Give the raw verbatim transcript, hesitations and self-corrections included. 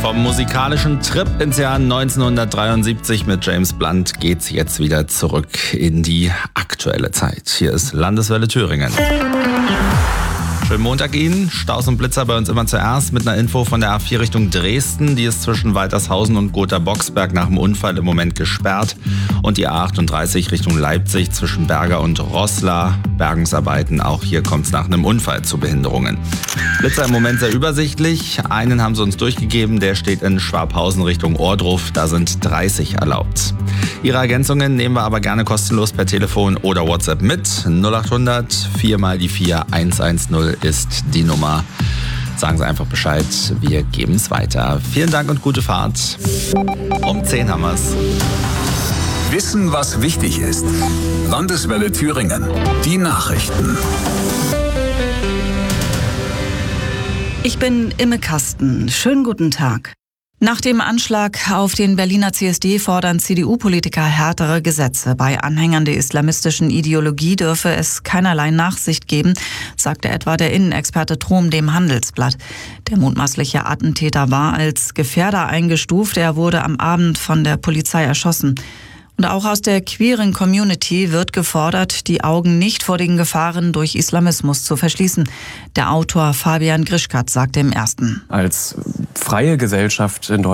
Vom musikalischen Trip ins Jahr neunzehnhundertdreiundsiebzig mit James Blunt geht's jetzt wieder zurück in die aktuelle Zeit. Hier ist Landeswelle Thüringen. Schönen Montag Ihnen. Staus und Blitzer bei uns immer zuerst mit einer Info von der A vier Richtung Dresden. Die ist zwischen Waltershausen und Gotha-Boxberg nach dem Unfall im Moment gesperrt. Und die A achtunddreißig Richtung Leipzig zwischen Berger und Roßla. Bergungsarbeiten. Auch hier kommt es nach einem Unfall zu Behinderungen. Blitzer im Moment sehr übersichtlich. Einen haben sie uns durchgegeben. Der steht in Schwabhausen Richtung Ohrdruf. Da sind dreißig erlaubt. Ihre Ergänzungen nehmen wir aber gerne kostenlos per Telefon oder WhatsApp mit. null achthundert vier mal die vier eins eins null ist die Nummer. Sagen Sie einfach Bescheid, wir geben es weiter. Vielen Dank und gute Fahrt. Um zehn haben wir es. Wissen, was wichtig ist. Landeswelle Thüringen. Die Nachrichten. Ich bin Imme Kasten. Schönen guten Tag. Nach dem Anschlag auf den Berliner C S D fordern C D U-Politiker härtere Gesetze. Bei Anhängern der islamistischen Ideologie dürfe es keinerlei Nachsicht geben, sagte etwa der Innenexperte Trom dem Handelsblatt. Der mutmaßliche Attentäter war als Gefährder eingestuft. Er wurde am Abend von der Polizei erschossen. Und auch aus der queeren Community wird gefordert, die Augen nicht vor den Gefahren durch Islamismus zu verschließen. Der Autor Fabian Grischkat sagte im Ersten: Als freie Gesellschaft in Deutschland